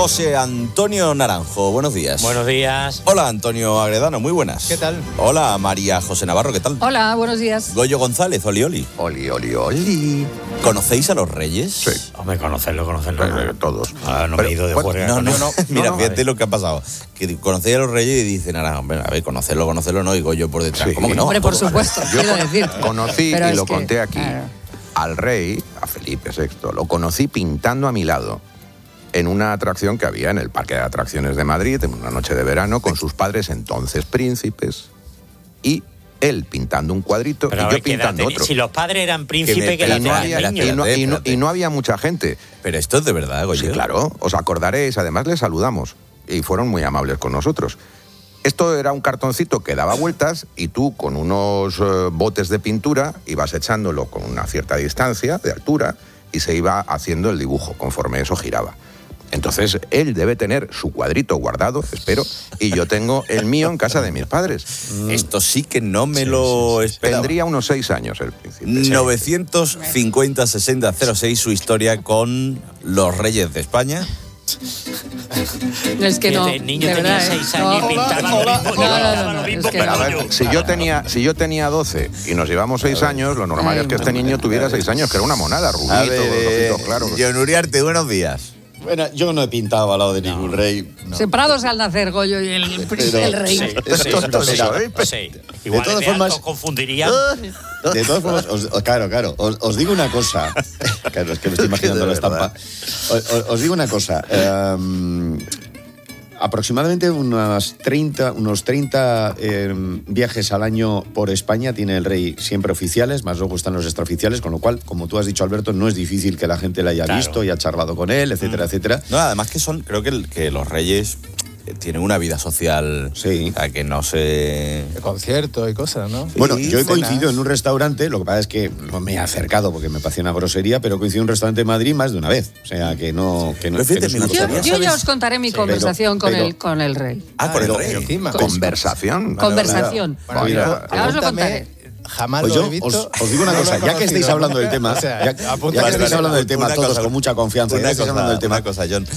José Antonio Naranjo, buenos días. Buenos días. Hola, Antonio Agredano, muy buenas. ¿Qué tal? Hola, María José Navarro, ¿qué tal? Hola, buenos días. Goyo González, oli, oli. Oli, oli, oli. ¿Conocéis a los reyes? Sí. Hombre, conocerlo. Todos. No me he ido de juerga. No. Mira, no, fíjate lo que ha pasado. Que conocéis a los reyes y dicen, a ver, conocerlo, no, y Goyo por detrás. Sí. ¿Cómo que no? Hombre, por supuesto, quiero decir. Conocí, Pero y es lo que, conté aquí, claro. al rey, a Felipe VI, lo conocí pintando a mi lado en una atracción que había en el Parque de Atracciones de Madrid, en una noche de verano, con sus padres entonces príncipes, y él pintando un cuadrito Pero y yo pintando otro. Si los padres eran príncipes, que me- la y no tenían había- niños. Y no había mucha gente. Pero esto es de verdad, Goyo. Sí, claro, os acordaréis, además les saludamos y fueron muy amables con nosotros. Esto era un cartoncito que daba vueltas y tú con unos botes de pintura ibas echándolo con una cierta distancia de altura y se iba haciendo el dibujo conforme eso giraba. Entonces él debe tener su cuadrito guardado, espero, y yo tengo el mío en casa de mis padres. Esto sí que no me lo esperaba. Tendría unos 6 años el príncipe. 950-60-06, su historia con los reyes de España. Es que no. El niño de tenía verdad, 6 años y pintaba lo mismo. No, lo es mismo que que Pero a yo. ver, si yo tenía 12 y nos llevamos 6 años, lo normal es que este niño tuviera 6 años, que era una monada, rubito, A ver, ojitos claros. John Uriarte, buenos días. Bueno, yo no he pintado al lado de ningún rey. No. Separados al nacer, Goyo y el rey. Sí, sí. Igual todas de formas- alto confundiría. De todas formas, claro, os digo una cosa. Claro, es que me estoy imaginando la estampa. Os digo una cosa. Aproximadamente unos 30 viajes al año por España tiene el rey, siempre oficiales, más luego están los extraoficiales, con lo cual, como tú has dicho, Alberto, no es difícil que la gente le haya visto y haya charlado con él, etcétera, etcétera. No, además que creo que los reyes tienen una vida social, Sí. o sea, que no se... Conciertos y cosas, ¿no? Bueno, Sí, yo he cenas. coincidido en un restaurante, lo que pasa es que no me he acercado porque me pareció una grosería, pero coincido en un restaurante de Madrid más de una vez. O sea, que no... Pero fíjate, es una me cosa gustaría rara. Yo ya ¿sabes? os contaré mi conversación pero- con el rey. con el pero- rey. Encima. Conversación. Conversación. Bueno, Mira, Ya os lo pregúntame, contaré. Jamás Pues lo yo he visto. os digo una no lo cosa, he ya que estáis conocido, hablando ¿no? del tema, O sea, ya apunta que estáis hablando del tema una todos cosa, con mucha confianza, ya que estáis hablando del tema, Una cosa, John.